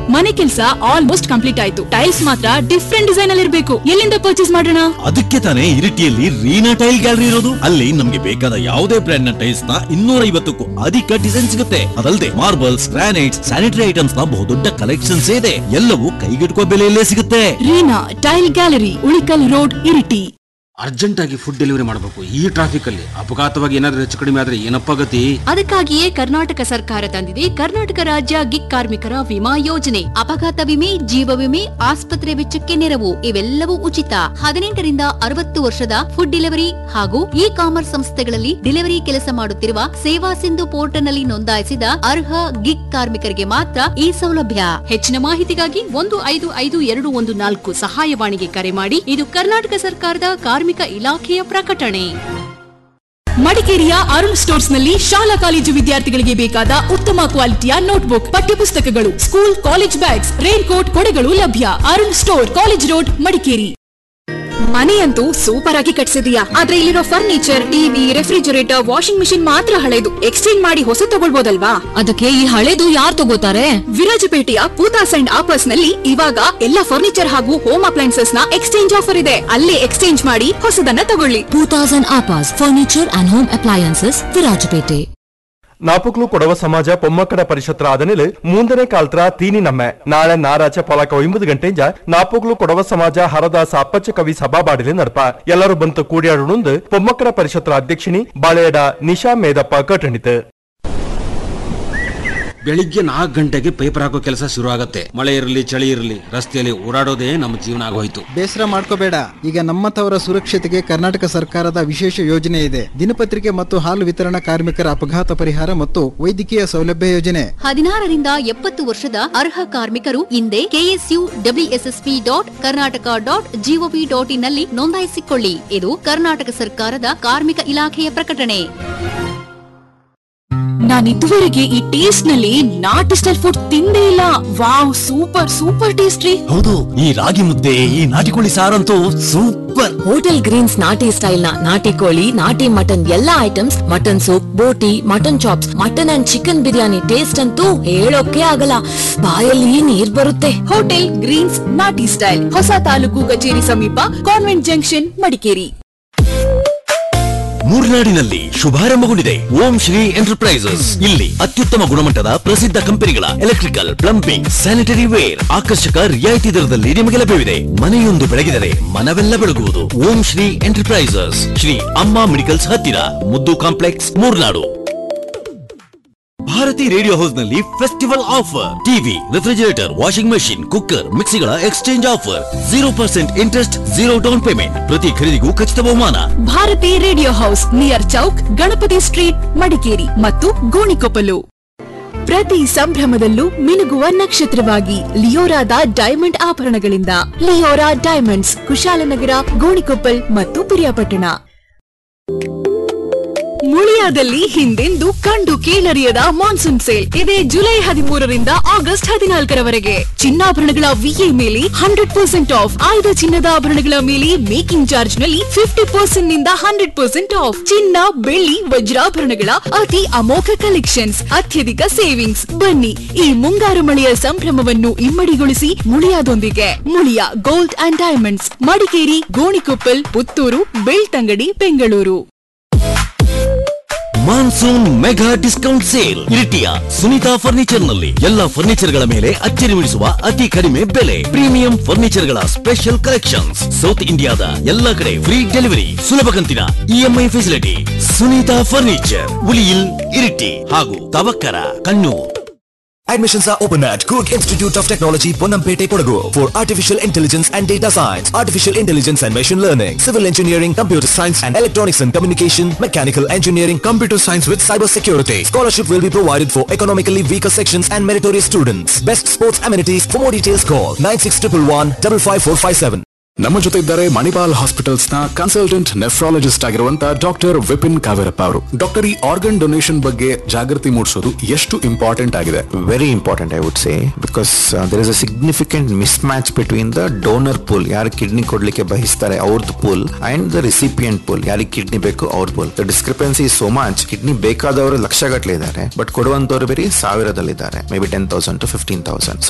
ಮನೆ ಕೆಲಸ almost complete ಆಯ್ತು. ಟೈಲ್ಸ್ ಮಾತ್ರ ಡಿಫ್ರೆಂಟ್ ಡಿಸೈನ್ ಅಲ್ಲಿ ಇರಬೇಕು. ಎಲ್ಲಿಂದ ಪರ್ಚೇಸ್ ಮಾಡೋಣ? ಅದಕ್ಕೆ ತಾನೇ ಇರಿಟಿಯಲ್ಲಿ ರೀನಾ ಟೈಲ್ ಗ್ಯಾಲರಿ ಇರೋದು. ಅಲ್ಲಿ ನಮ್ಗೆ ಬೇಕಾದ ಯಾವುದೇ ಬ್ರ್ಯಾಂಡ್ ನ ಟೈಲ್ಸ್ ನ 250ಕ್ಕೂ ಅಧಿಕ ಡಿಸೈನ್ ಸಿಗುತ್ತೆ. ಅದಲ್ಲದೆ ಮಾರ್ಬಲ್ಸ್, ಗ್ರಾನೈಟ್ಸ್, ಸ್ಯಾನಿಟರಿ ಐಟಮ್ಸ್ ನ ಬಹುದೊಡ್ಡ ಕಲೆಕ್ಷನ್ಸ್ ಇದೆ. ಎಲ್ಲವೂ ಕೈಗೆಟುಕುವ ಬೆಲೆಯಲ್ಲೇ ಸಿಗುತ್ತೆ. Reena tail gallery, Ulikkal road, Iritty. Urgent ಆಗಿ ಫುಡ್ ಡೆಲಿವರಿ ಮಾಡಬೇಕು. ಈ ಟ್ರಾಫಿಕ್ ಅಲ್ಲಿ ಅಪಘಾತವಾಗಿ ಏನಾದ್ರೂ ಹೆಚ್ಚು ಕಡಿಮೆ ಆದ್ರೆ ಏನಪ್ಪ ಗತಿ? ಅದಕ್ಕಾಗಿಯೇ ಕರ್ನಾಟಕ ಸರ್ಕಾರ ತಂದಿದೆ ಕರ್ನಾಟಕ ರಾಜ್ಯ ಗಿಗ್ ಕಾರ್ಮಿಕರ ವಿಮಾ ಯೋಜನೆ. ಅಪಘಾತ ವಿಮೆ, ಜೀವ ವಿಮೆ, ಆಸ್ಪತ್ರೆ ವೆಚ್ಚಕ್ಕೆ ನೆರವು ಇವೆಲ್ಲವೂ ಉಚಿತ. 18ರಿಂದ 60 ವರ್ಷದ ಫುಡ್ ಡೆಲಿವರಿ ಹಾಗೂ ಇ ಕಾಮರ್ಸ್ ಸಂಸ್ಥೆಗಳಲ್ಲಿ ಡೆಲಿವರಿ ಕೆಲಸ ಮಾಡುತ್ತಿರುವ ಸೇವಾ ಸಿಂಧು ಪೋರ್ಟಲ್ ನಲ್ಲಿ ನೋಂದಾಯಿಸಿದ ಅರ್ಹ ಗಿಗ್ ಕಾರ್ಮಿಕರಿಗೆ ಮಾತ್ರ ಈ ಸೌಲಭ್ಯ. ಹೆಚ್ಚಿನ ಮಾಹಿತಿಗಾಗಿ 155214 ಸಹಾಯವಾಣಿಗೆ ಕರೆ ಮಾಡಿ. ಇದು ಕರ್ನಾಟಕ ಸರ್ಕಾರದ ಕಾರ್ಮಿಕ ಇಲಾಖೆಯ ಪ್ರಕಟಣೆ. ಮಡಿಕೇರಿಯ ಅರುಣ್ ಸ್ಟೋರ್ಸ್ ನಲ್ಲಿ ಶಾಲಾ ಕಾಲೇಜು ವಿದ್ಯಾರ್ಥಿಗಳಿಗೆ ಬೇಕಾದ ಉತ್ತಮ ಕ್ವಾಲಿಟಿಯ ನೋಟ್ಬುಕ್, ಪಠ್ಯಪುಸ್ತಕಗಳು, school college bags, rain coat, ಕೊಡೆಗಳು ಲಭ್ಯ. Arun store, college road, Madikeri. ಮನೆಯಂತೂ super ಆಗಿ ಕಟ್ಸಿದೀಯಾ, ಆದ್ರೆ ಇಲ್ಲಿರೋ furniture, TV, refrigerator, washing machine ಮಾತ್ರ ಹಳೆದು. ಎಕ್ಸ್ಚೇಂಜ್ ಮಾಡಿ ಹೊಸ ತಗೊಳ್ಬೋದಲ್ವಾ? ಅದಕ್ಕೆ ಈ ಹಳೆದು ಯಾರು ತಗೋತಾರೆ? ವಿರಾಜಪೇಟೆಯ ಪೂತಾಸ್ ಅಂಡ್ ಆಪರ್ಸ್ ನಲ್ಲಿ ಇವಾಗ ಎಲ್ಲ ಫರ್ನಿಚರ್ ಹಾಗೂ ಹೋಮ್ ಅಪ್ಲೈನ್ಸಸ್ ನ ಎಕ್ಸ್ಚೇಂಜ್ ಆಫರ್ ಇದೆ. ಅಲ್ಲೇ ಎಕ್ಸ್ಚೇಂಜ್ ಮಾಡಿ ಹೊಸದನ್ನ ತಗೊಳ್ಳಿ. Poothas and ಆಪರ್ಸ್ furniture and home appliances, Virajpet. ನಾಪುಕ್ಲು Kodava ಸಮಾಜ ಪೊಮ್ಮಕ್ಕಡ ಪರಿಷತ್ತರ ಆದನಿಲು ಮೂಂದನೇ ಕಾಲ್ತ್ರ ತೀನಿ ನಮ್ಮೆ ನಾಳೆ ನಾರಾಚೆ ಪೊಲಕ 9 ಗಂಟೆಂಜ ನಾಪುಕ್ಲು ಕೊಡವ ಸಮಾಜ ಹರದಾಸ ಅಪ್ಪಚ್ಚ ಕವಿ ಸಭಾ ಬಾಡಿಲೆ ನಡಪ ಎಲ್ಲರೂ ಬಂತು ಕೂಡಿಯಾಡುಂದು ಪೊಮ್ಮಕ್ಕಡ ಪರಿಷತ್ತರ ಅಧ್ಯಕ್ಷಿಣಿ ಬಾಳೆಯಡ ನಿಶಾ ಮೇದಪ್ಪ ಕಟಣಿತು. ಬೆಳಿಗ್ಗೆ 4 ಗಂಟೆಗೆ ಪೇಪರ್ ಹಾಕೋ ಕೆಲಸ ಶುರು ಆಗತ್ತೆ. ಮಳೆ ಇರಲಿ ಚಳಿ ಇರಲಿ ರಸ್ತೆಯಲ್ಲಿ ಓಡಾಡೋದೇ ನಮ್ಮ ಜೀವನ ಆಗೋಯ್ತು. ಬೇಸರ ಮಾಡ್ಕೋಬೇಡ, ಈಗ ನಮ್ಮತವರ ಸುರಕ್ಷತೆಗೆ ಕರ್ನಾಟಕ ಸರ್ಕಾರದ ವಿಶೇಷ ಯೋಜನೆ ಇದೆ. ದಿನಪತ್ರಿಕೆ ಮತ್ತು ಹಾಲು ವಿತರಣಾ ಕಾರ್ಮಿಕರ ಅಪಘಾತ ಪರಿಹಾರ ಮತ್ತು ವೈದ್ಯಕೀಯ ಸೌಲಭ್ಯ ಯೋಜನೆ. 16ರಿಂದ 70 ವರ್ಷದ ಅರ್ಹ ಕಾರ್ಮಿಕರು ಹಿಂದೆ KSUWSSP.Karnataka.gov.in ನಲ್ಲಿ ನೋಂದಾಯಿಸಿಕೊಳ್ಳಿ. ಇದು ಕರ್ನಾಟಕ ಸರ್ಕಾರದ ಕಾರ್ಮಿಕ ಇಲಾಖೆಯ ಪ್ರಕಟಣೆ. ನಾನಿದುವರೆಗೆ ಈ ಟೇಸ್ಟ್ ನಲ್ಲಿ ನಾಟಿ ಸ್ಟೈಲ್ ಫುಡ್ ತಿಂದೇ ಇಲ್ಲ. Wow, super super tasty. ಹೌದು, ಈ ರಾಗಿ ಮುದ್ದೆ, ಈ ನಾಟಿ ಕೋಳಿ ಸಾರಂತೂ ಸೂಪರ್. ಹೋಟೆಲ್ ಗ್ರೀನ್ಸ್ ನಾಟಿ ಸ್ಟೈಲ್ ನ ನಾಟಿ ಕೋಳಿ, ನಾಟಿ ಮಟನ್ ಎಲ್ಲಾ items, mutton soup, boti, mutton chops, mutton and chicken biryani taste ಅಂತೂ ಹೇಳೋಕೆ ಆಗಲ್ಲ. ಬಾಯಲ್ಲಿ ನೀರ್ ಬರುತ್ತೆ. ಹೋಟೆಲ್ ಗ್ರೀನ್ಸ್ ನಾಟಿ ಸ್ಟೈಲ್, ಹೊಸ ತಾಲೂಕು ಕಚೇರಿ ಸಮೀಪ, ಕಾನ್ವೆಂಟ್ ಜಂಕ್ಷನ್, ಮಡಿಕೇರಿ. ಮೂರ್ನಾಡಿನಲ್ಲಿ ಶುಭಾರಂಭಗೊಂಡಿದೆ ಓಂ ಶ್ರೀ ಎಂಟರ್ಪ್ರೈಸಸ್. ಇಲ್ಲಿ ಅತ್ಯುತ್ತಮ ಗುಣಮಟ್ಟದ ಪ್ರಸಿದ್ಧ ಕಂಪನಿಗಳ ಎಲೆಕ್ಟ್ರಿಕಲ್, ಪ್ಲಂಬಿಂಗ್, ಸ್ಯಾನಿಟರಿ ವೇರ್ ಆಕರ್ಷಕ ರಿಯಾಯಿತಿ ದರದಲ್ಲಿ ನಿಮಗೆ ಲಭ್ಯವಿದೆ. ಮನೆಯೊಂದು ಬೆಳಗಿದರೆ ಮನವೆಲ್ಲ ಬೆಳಗುವುದು. ಓಂ ಶ್ರೀ ಎಂಟರ್ಪ್ರೈಸಸ್, ಶ್ರೀ ಅಮ್ಮ ಮೆಡಿಕಲ್ಸ್ ಹತ್ತಿರ, ಮುದ್ದು complex, Murnad. Bharati radio house ನಲ್ಲಿ festival offer. TV, refrigerator, washing machine, cooker, ಮಿಕ್ಸಿಗಳ exchange offer. 0% interest, 0 down payment. ಪ್ರತಿ ಖರೀದಿಗೂ ಖಚಿತ ಬಹುಮಾನ. Bharati radio house, near Chowk, Ganapati street, Madikeri ಮತ್ತು ಗೋಣಿಕೊಪ್ಪಲು. ಪ್ರತಿ ಸಂಭ್ರಮದಲ್ಲೂ ಮಿನುಗುವ ನಕ್ಷತ್ರವಾಗಿ ಲಿಯೋರಾದ diamond ಆಭರಣಗಳಿಂದ. Leora diamonds, Kushalnagar, Gonikoppal ಮತ್ತು ಪಿರಿಯಾಪಟ್ಟಣ. ಮುಳಿಯಾದಲ್ಲಿ ಹಿಂದೆಂದು ಕಂಡು ಕೇಳರಿಯದ ಮಾನ್ಸೂನ್ ಸೇಲ್ ಇದೆ. July 13ರಿಂದ August 14ರವರೆಗೆ. ಚಿನ್ನಾಭರಣಗಳ ವಿಎ ಮೇಲೆ 100% ಆಫ್. ಆಯ್ದ ಚಿನ್ನದ ಆಭರಣಗಳ ಮೇಲೆ ಮೇಕಿಂಗ್ ಚಾರ್ಜ್ ನಲ್ಲಿ 50% ನಿಂದ 100% ಆಫ್. ಚಿನ್ನ, ಬೆಳ್ಳಿ, ವಜ್ರಾಭರಣಗಳ ಅತಿ ಅಮೋಘ ಕಲೆಕ್ಷನ್ಸ್, ಅತ್ಯಧಿಕ ಸೇವಿಂಗ್ಸ್. ಬನ್ನಿ ಈ ಮುಂಗಾರು ಮಳೆಯ ಸಂಭ್ರಮವನ್ನು ಇಮ್ಮಡಿಗೊಳಿಸಿ ಮುಳಿಯಾದೊಂದಿಗೆ. Muliya gold and diamonds, Madikeri, Gonikoppal, Puttur, Belthangady, Bengaluru. Monsoon mega discount sale ಇರಿಟಿಯ Sunita furniture ನಲ್ಲಿ ಎಲ್ಲಾ ಫರ್ನಿಚರ್ ಗಳ ಮೇಲೆ ಅಚ್ಚರಿ ಮೂಡಿಸುವ ಅತಿ ಕಡಿಮೆ ಬೆಲೆ. ಪ್ರೀಮಿಯಂ ಫರ್ನಿಚರ್ ಗಳ ಸ್ಪೆಷಲ್ ಕಲೆಕ್ಷನ್ಸ್. ಸೌತ್ ಇಂಡಿಯಾದ ಎಲ್ಲಾ ಕಡೆ ಫ್ರೀ ಡೆಲಿವರಿ, ಸುಲಭ ಕಂತಿನ EMI facility. Sunita furniture, Uliyil, Iritty ಹಾಗೂ Thavakkara, Kannur. Admissions are open at Coorg Institute of Technology, Ponampete, Kodagu for Artificial Intelligence and Data Science, Artificial Intelligence and Machine Learning, Civil Engineering, Computer Science and Electronics and Communication, Mechanical Engineering, Computer Science with Cyber Security. Scholarship will be provided for economically weaker sections and meritorious students. Best sports amenities. For more details call 9611 55457. ನಮ್ಮ ಜೊತೆ ಇದ್ದಾರೆ Manipal hospitals ನ consultant nephrologist ಆಗಿರುವಂತಹ doctor Vipin Kaverappa ಅವರು. Doctor, ಈ organ donation ಬಗ್ಗೆ ಜಾಗೃತಿ ಮೂಡಿಸೋದು ಎಷ್ಟು ಇಂಪಾರ್ಟೆಂಟ್ ಆಗಿದೆ? Very important I would say, because there is a significant miss match between the donor pool, ಯಾರು ಕಿಡ್ನಿ ಕೊಡ್ಲಿಕ್ಕೆ ಬಯಸ್ತಾರೆ ಅವ್ರದ್ದು pool, and the recipient pool, ಯಾರಿಗೆ ಕಿಡ್ನಿ ಬೇಕು ಅವ್ರ pool. The discrepancy so much. Kidney ಬೇಕಾದವರು ಲಕ್ಷಗಟ್ಟಲೆ ಇದ್ದಾರೆ, ಬಟ್ ಕೊಡುವಂತವರು ಬರೀ 1000ದಲ್ಲಿದ್ದಾರೆ, ಮೇ ಬಿ 10,000 to 15,000.